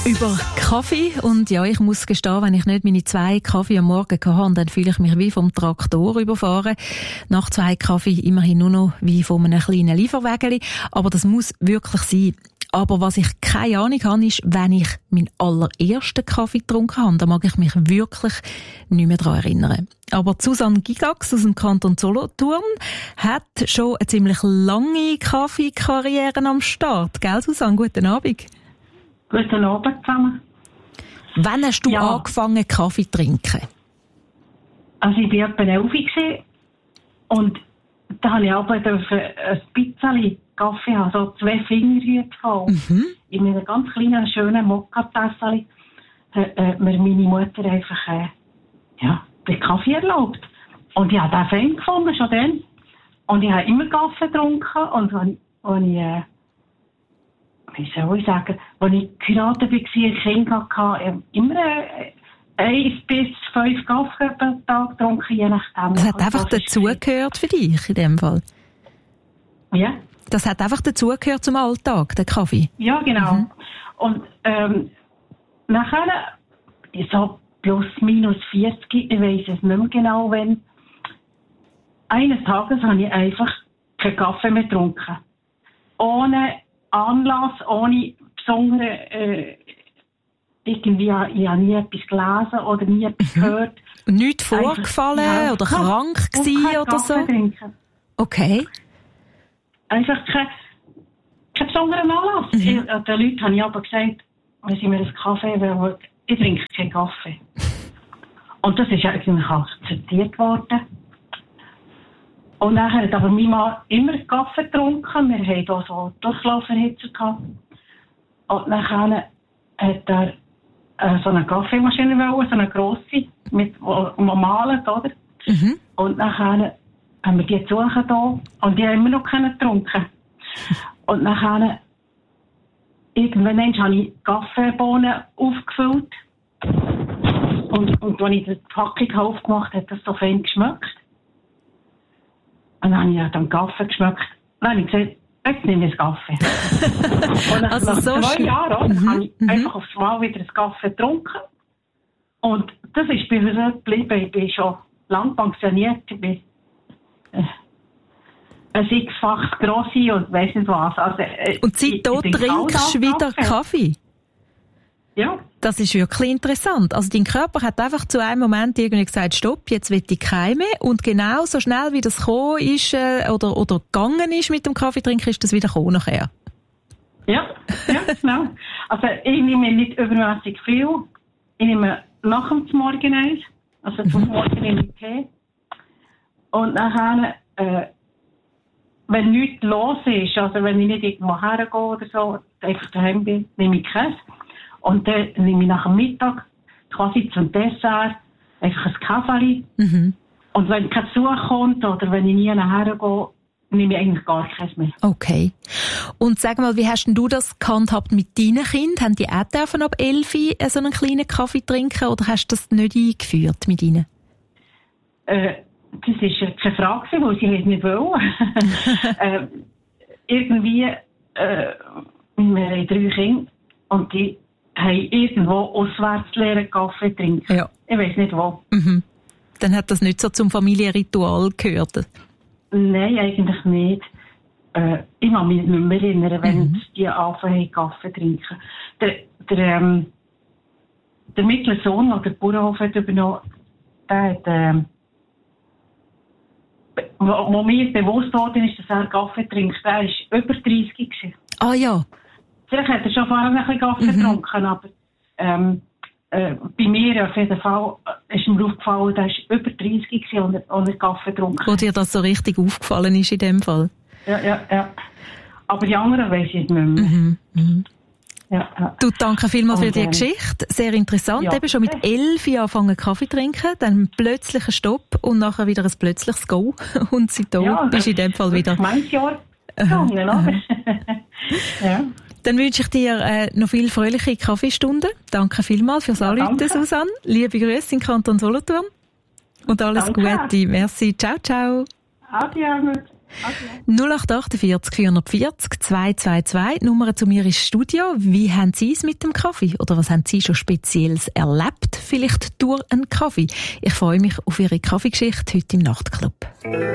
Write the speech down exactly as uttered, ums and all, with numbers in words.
Über Kaffee. Und ja, ich muss gestehen, wenn ich nicht meine zwei Kaffee am Morgen hatte, dann fühle ich mich wie vom Traktor überfahren. Nach zwei Kaffee immerhin nur noch wie von einem kleinen Lieferwägeli. Aber das muss wirklich sein. Aber was ich keine Ahnung habe, ist, wenn ich meinen allerersten Kaffee getrunken habe, da mag ich mich wirklich nicht mehr daran erinnern. Aber Susanne Gigax aus dem Kanton Solothurn hat schon eine ziemlich lange Kaffeekarriere am Start. Gell, Susanne? Guten Abend. Guten Abend zusammen. Wann hast du ja. angefangen, Kaffee zu trinken? Also ich war etwa elf und da habe ich aber ein bisschen Kaffee haben, so zwei Finger voll. Mhm. In einem ganz kleinen, schönen Mokka-Tasse hat äh, mir meine Mutter einfach äh, ja, den Kaffee erlaubt. Und ich habe den fein gefunden, schon dann. Und ich habe immer Kaffee getrunken. Und wenn, wenn ich, äh, wie soll ich sagen, als ich geheiratet war, ein Kind hatte, ich habe immer äh, eins bis fünf Kaffee pro Tag getrunken, je nachdem. Das hat einfach dazugehört für dich in dem Fall? Ja. Das hat einfach dazugehört zum Alltag, der Kaffee? Ja, genau. Mhm. Und ähm, nachher, so plus minus vierzig, ich weiss es nicht mehr genau, wenn, eines Tages habe ich einfach keinen Kaffee mehr getrunken. Ohne Anlass, ohne besondere, äh, irgendwie, ich habe nie etwas gelesen oder nie etwas mhm. gehört. Nichts vorgefallen ja, oder krank gewesen oder so? Trinken. Okay. Einfach kein, kein besonderer Anlass. Mhm. Ich, den Leuten habe ich aber gesagt, wenn sie mir einen Kaffee wollen, ich trinke keinen Kaffee. Und das ist eigentlich akzeptiert worden. Und nachher hat aber mein Mann immer Kaffee getrunken. Wir hatten auch so Durchlauferhitzer gehabt. Und nachher hat er äh, so eine Kaffeemaschine wollen, so eine grosse, mit, wo man malt, oder? Mhm. Und nachher haben wir die gesucht hier und die haben immer noch keine getrunken. Und nachher, irgendwann habe ich Kaffeebohnen aufgefüllt. Und, und als ich die Packung aufgemacht habe, hat das so fein geschmeckt. Und dann habe ich ja dann Kaffee geschmeckt. Dann habe ich gesagt, jetzt nehme ich einen Kaffee. Und nach, also nach so zwei Jahren mhm. habe ich mhm. einfach aufs Mal wieder einen Kaffee getrunken. Und das ist bei mir geblieben. Ich bin schon lang pensioniert. Ich bin ein sechsfaches Grossi und weiss nicht was. Also, äh, und seitdem trinkst du wieder Kaffee. Kaffee? Ja. Das ist wirklich interessant. Also dein Körper hat einfach zu einem Moment irgendwie gesagt, stopp, jetzt will ich keinen mehr. Und genau so schnell, wie das gekommen ist äh, oder, oder gegangen ist mit dem Kaffeetrinken, ist das wieder gekommen nachher. Ja, ja, genau. Also ich nehme nicht übermäßig viel. Ich nehme nach dem Morgen eins. Also zum mhm. Morgen nehme ich Tee. Und nachher, äh, wenn nichts los ist, also wenn ich nicht irgendwo hergehe oder so, einfach daheim bin, nehme ich Käse. Und dann nehme ich nach dem Mittag quasi zum Dessert einfach ein Käferli. Mhm. Und wenn kein Besuch kommt oder wenn ich nie nachher gehe, nehme ich eigentlich gar keins mehr. Okay. Und sag mal, wie hast denn du das gehandhabt mit deinen Kindern? Haben die auch dürfen ab elf so einen kleinen Kaffee trinken oder hast du das nicht eingeführt mit ihnen? Äh, das war keine Frage, weil sie es nicht wollen. äh, irgendwie, äh, wir haben drei Kinder und die haben irgendwo auswärts lernen Kaffee trinken. Ja. Ich weiss nicht wo. Mhm. Dann hat das nicht so zum Familienritual gehört? Nein, eigentlich nicht. Äh, ich kann mich nicht mehr erinnern, wenn mhm. die anfangen, Kaffee trinken. Der, der, ähm, der mittlere Sohn, der den Bauernhof hat übernommen, der hat, ähm, wo, wo mir bewusst worden ist, dass er Kaffee trinkt, der war über dreißig gewesen. Ah ja. Vielleicht hat er schon vorher ein bisschen Kaffee mhm. getrunken, aber ähm, äh, bei mir auf jeden Fall ist mir aufgefallen, der war über dreißig gewesen und er, und er Kaffee getrunken. Wo dir das so richtig aufgefallen ist in dem Fall? Ja, ja, ja. Aber die anderen weiss ich nicht mehr. Mhm. Mhm. Ja, ja. Du, danke vielmals für die ähm, Geschichte. Sehr interessant. Ja, Eben schon mit elf anfangen Kaffee trinken, dann plötzlich ein Stopp und nachher wieder ein plötzliches Go. Und seitdem ja, bist du in dem Fall wieder... Das ist mein Jahr gegangen, oder? Ja. Dann wünsche ich dir äh, noch viele fröhliche Kaffeestunden. Danke vielmals fürs ja, Anrufen, Susanne. Liebe Grüße in Kanton Solothurn. Und alles danke. Gute. Merci. Ciao, ciao. Adieu. Okay. null acht vierundachtzig vierhundertvierzig zweihundertzweiundzwanzig, Nummer zu mir ins Studio. Wie haben Sie es mit dem Kaffee? Oder was haben Sie schon Spezielles erlebt? Vielleicht durch einen Kaffee. Ich freue mich auf Ihre Kaffeegeschichte heute im Nachtclub.